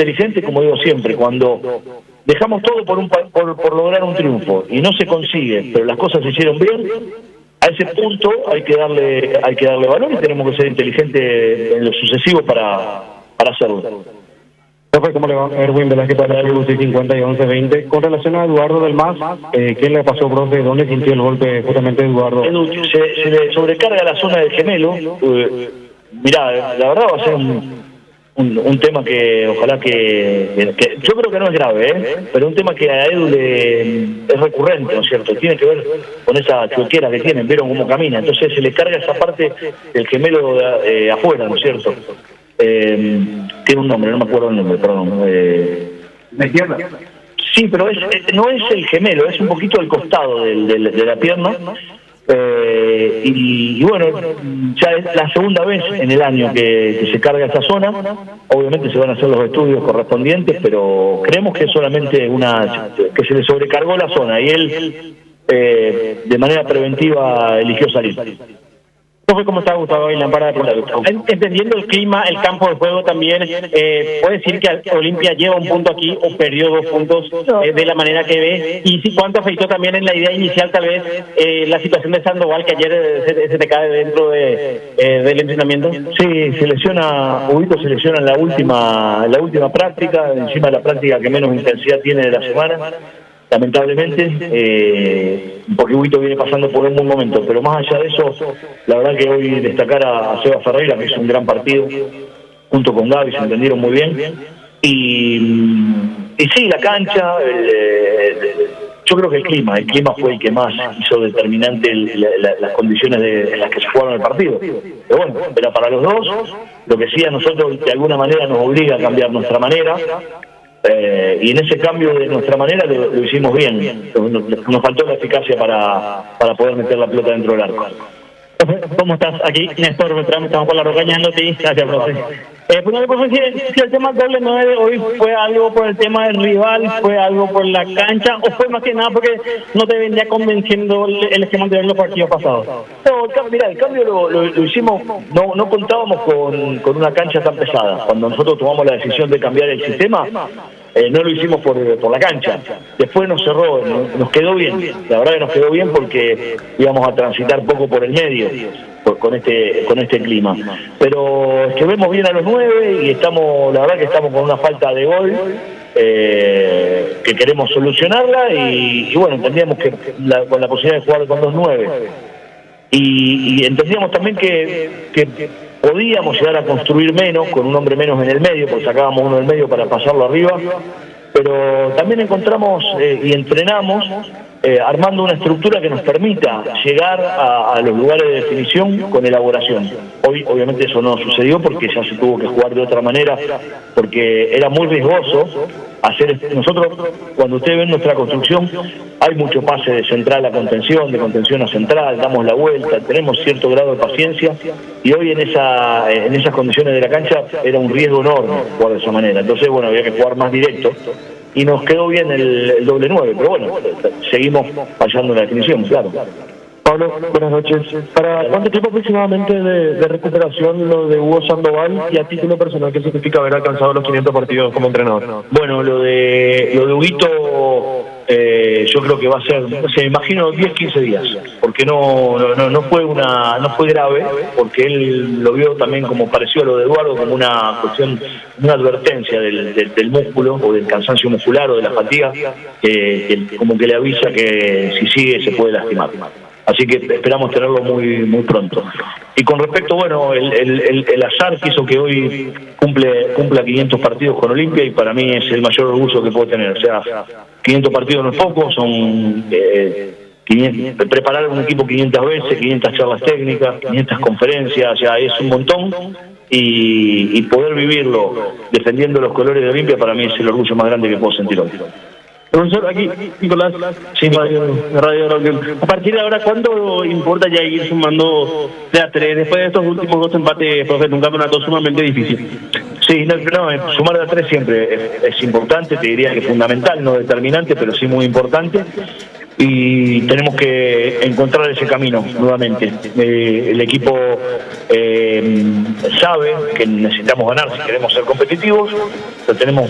inteligente, como digo siempre, cuando dejamos todo por lograr un triunfo y no se consigue, pero las cosas se hicieron bien, a ese punto hay que darle valor y tenemos que ser inteligentes en lo sucesivo para hacerlo. Profe, ¿cómo le va? Erwin Velázquez para el UCI 50 y 11-20. Con relación a Eduardo del MAS, ¿qué le pasó, profe? ¿Dónde sintió el golpe justamente Eduardo? Edu, se le sobrecarga la zona del gemelo. Mirá, la verdad va a ser un tema que ojalá que yo creo que no es grave, pero un tema que a Edu es recurrente, ¿no es cierto? Tiene que ver con esa chuequera que tienen, vieron cómo camina, entonces se le carga esa parte del gemelo afuera, ¿no es cierto? Tiene un nombre, no me acuerdo el nombre, perdón. ¿La izquierda? Sí, pero no es el gemelo, es un poquito al costado de la pierna. Y bueno, ya es la segunda vez en el año que se carga esta zona. Obviamente se van a hacer los estudios correspondientes, pero creemos que es solamente que se le sobrecargó la zona y él de manera preventiva eligió salir. Profe, ¿cómo está Gustavo Gavilán? Entendiendo el clima, el campo de juego también, ¿puede decir que Olimpia lleva un punto aquí o perdió 2 puntos de la manera que ve? ¿Y si cuánto afectó también en la idea inicial tal vez la situación de Sandoval que ayer se te cae dentro del entrenamiento? Sí, Huguito se lesiona en la última práctica, encima de la práctica que menos intensidad tiene de la semana. Lamentablemente, porque Huguito viene pasando por un buen momento, pero más allá de eso, la verdad que hoy destacar a Seba Ferreira, que hizo un gran partido, junto con Gaby, se entendieron muy bien, y sí, la cancha, yo creo que el clima fue el que más hizo determinante las condiciones en las que se jugaron el partido, pero bueno, era para los dos, lo que sí a nosotros de alguna manera nos obliga a cambiar nuestra manera. Y en ese cambio de nuestra manera lo hicimos bien. Nos faltó la eficacia para poder meter la pelota dentro del arco. ¿Cómo estás? Aquí Néstor Beltrán, estamos con la rocañándote. Gracias, profe. Si el tema doble 9 de hoy fue algo por el tema del rival, fue algo por la cancha, o fue más que nada porque no te venía convenciendo el esquema anterior en los partidos pasados. No, mira, el cambio lo hicimos, no contábamos con una cancha tan pesada. Cuando nosotros tomamos la decisión de cambiar el sistema, no lo hicimos por la cancha. Después nos cerró, nos quedó bien. La verdad que nos quedó bien porque íbamos a transitar poco por el medio con este clima. Pero es que vemos bien a los 9 y la verdad que estamos con una falta de gol que queremos solucionarla y bueno, entendíamos que con la posibilidad de jugar con 2-9 y entendíamos también que podíamos llegar a construir menos, con un hombre menos en el medio, porque sacábamos uno del medio para pasarlo arriba, pero también encontramos y entrenamos armando una estructura que nos permita llegar a los lugares de definición con elaboración. Hoy obviamente eso no sucedió porque ya se tuvo que jugar de otra manera, porque era muy riesgoso hacer nosotros, cuando ustedes ven nuestra construcción, hay mucho pase de central a contención, de contención a central, damos la vuelta, tenemos cierto grado de paciencia y hoy en esas condiciones de la cancha era un riesgo enorme jugar de esa manera. Entonces, bueno, había que jugar más directo y nos quedó bien el doble 9, pero bueno, seguimos fallando en la definición, claro. Pablo, buenas noches. ¿Para cuánto tiempo aproximadamente de recuperación lo de Hugo Sandoval y a título personal qué significa haber alcanzado los 500 partidos como entrenador? Bueno, lo de Huguito yo creo que va a ser, me imagino 10-15 días, porque no fue grave, porque él lo vio también como pareció a lo de Eduardo, como una cuestión, una advertencia del músculo o del cansancio muscular o de la fatiga, que como que le avisa que si sigue se puede lastimar. Así que esperamos tenerlo muy pronto. Y con respecto, bueno, el azar que hizo que hoy cumpla 500 partidos con Olimpia y para mí es el mayor orgullo que puedo tener. O sea, 500 partidos no es poco, son preparar un equipo 500 veces, 500 charlas técnicas, 500 conferencias, ya es un montón. Y poder vivirlo defendiendo los colores de Olimpia para mí es el orgullo más grande que puedo sentir hoy. Profesor, aquí, Nicolás, sí, Radio. A partir de ahora, ¿cuánto importa ya ir sumando de a 3? Después de estos últimos 2 empates, profe, un campeonato sumamente difícil. Sí, sumar de a 3 siempre es importante, te diría que fundamental, no determinante, pero sí muy importante. Y tenemos que encontrar ese camino nuevamente. El equipo sabe que necesitamos ganar si queremos ser competitivos, pero tenemos